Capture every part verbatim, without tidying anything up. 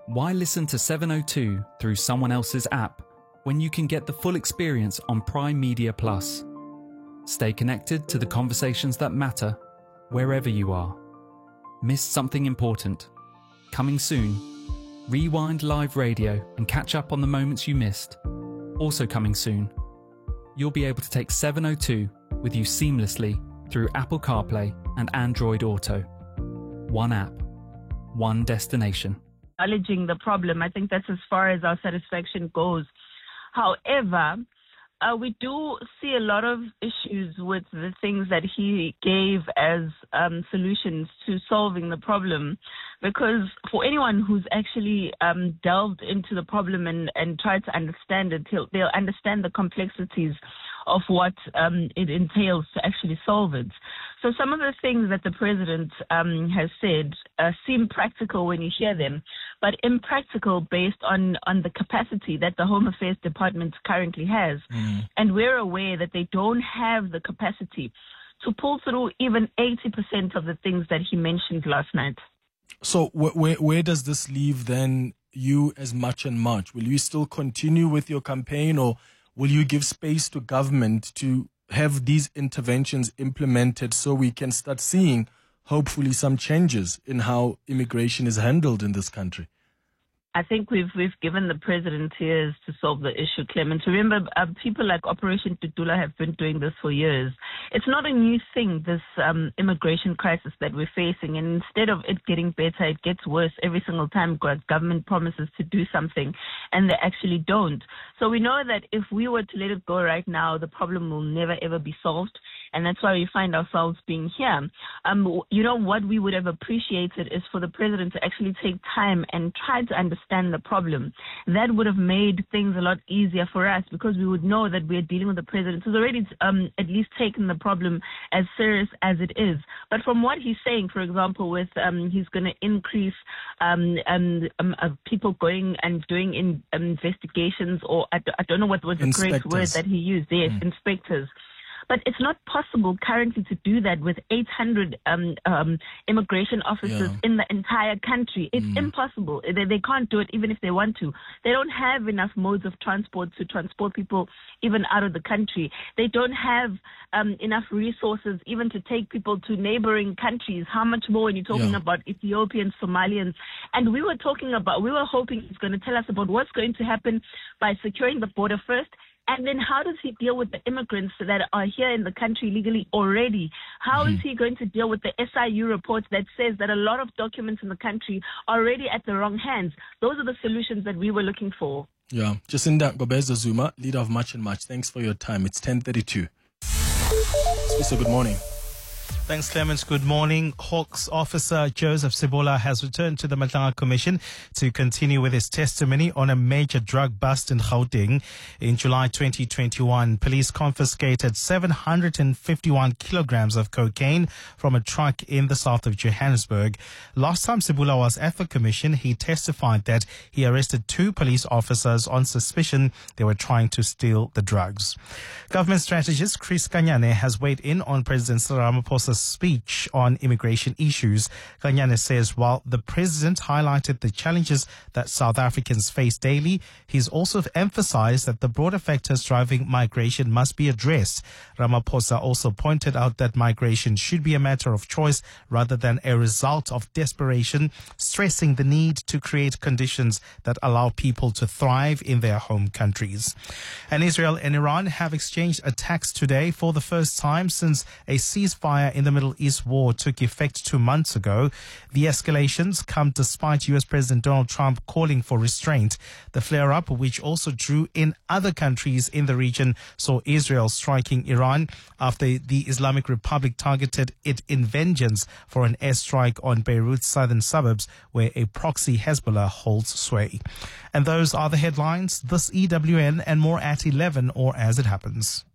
Why listen to seven oh two through someone else's app when you can get the full experience on Prime Media Plus? Stay connected to the conversations that matter wherever you are. Missed something important? Coming soon. Rewind live radio and catch up on the moments you missed. Also coming soon. You'll be able to take seven oh two with you seamlessly through Apple CarPlay and Android Auto. One app, one destination. Acknowledging the problem, I think that's as far as our satisfaction goes. However, uh, we do see a lot of issues with the things that he gave as um, solutions to solving the problem, because for anyone who's actually um, delved into the problem and, and tried to understand it, he'll, they'll understand the complexities of what um, it entails to actually solve it. So some of the things that the president um, has said uh, seem practical when you hear them, but impractical based on, on the capacity that the Home Affairs Department currently has. Mm. And we're aware that they don't have the capacity to pull through even eighty percent of the things that he mentioned last night. So wh- where, where does this leave then you as Much and Much? Will you still continue with your campaign, or will you give space to government to have these interventions implemented so we can start seeing, hopefully, some changes in how immigration is handled in this country? I think we've we've given the president years to solve the issue, Clement. Remember, uh, people like Operation Tutula have been doing this for years. It's not a new thing, this um, immigration crisis that we're facing. And instead of it getting better, it gets worse every single time government promises to do something and they actually don't. So we know that if we were to let it go right now, the problem will never, ever be solved. And that's why we find ourselves being here. Um, you know, what we would have appreciated is for the president to actually take time and try to understand the problem. That would have made things a lot easier for us, because we would know that we're dealing with the president who's already um, at least taken the problem as serious as it is. But from what he's saying, for example, with um, he's going to increase um, um, um, uh, people going and doing in, um, investigations, or I, I don't know what was the correct word that he used. Yes, mm. inspectors. But it's not possible currently to do that with eight hundred um, um, immigration officers yeah. in the entire country. It's mm. impossible. They, they can't do it even if they want to. They don't have enough modes of transport to transport people even out of the country. They don't have um, enough resources even to take people to neighboring countries. How much more when you're talking yeah. about Ethiopians, Somalians? And we were talking about, we were hoping he's going to tell us about what's going to happen by securing the border first. And then how does he deal with the immigrants that are here in the country legally already? How mm-hmm. is he going to deal with the S I U report that says that a lot of documents in the country are already at the wrong hands? Those are the solutions that we were looking for. Yeah. Jacinda Gobeza Zuma, leader of Much and Much. Thanks for your time. It's ten thirty-two. So good morning. Thanks, Clemens. Good morning. Hawks officer Joseph Sibola has returned to the Matlanga Commission to continue with his testimony on a major drug bust in Gauteng. In July twenty twenty-one, police confiscated seven hundred fifty-one kilograms of cocaine from a truck in the south of Johannesburg. Last time Sibola was at the commission, he testified that he arrested two police officers on suspicion they were trying to steal the drugs. Government strategist Chris Kanyane has weighed in on President Cyril Ramaphosa's speech on immigration issues. Kanyane says while the president highlighted the challenges that South Africans face daily, he's also emphasized that the broader factors driving migration must be addressed. Ramaphosa also pointed out that migration should be a matter of choice rather than a result of desperation, stressing the need to create conditions that allow people to thrive in their home countries. And Israel and Iran have exchanged attacks today for the first time since a ceasefire in the Middle East war took effect two months ago. The escalations come despite U S President Donald Trump calling for restraint. The flare-up, which also drew in other countries in the region, saw Israel striking Iran after the Islamic Republic targeted it in vengeance for an airstrike on Beirut's southern suburbs, where a proxy Hezbollah holds sway. And those are the headlines. This E W N and more at eleven, or as it happens.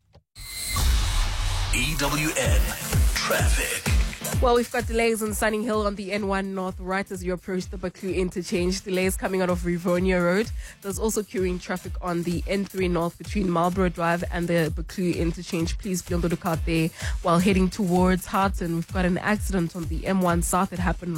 E W N Traffic. Well, we've got delays on Sunning Hill on the N one North right as you approach the Baku interchange. Delays coming out of Rivonia Road. There's also queuing traffic on the N three North between Marlborough Drive and the Baku interchange. Please be on the lookout there while heading towards Harton. We've got an accident on the M one South that happened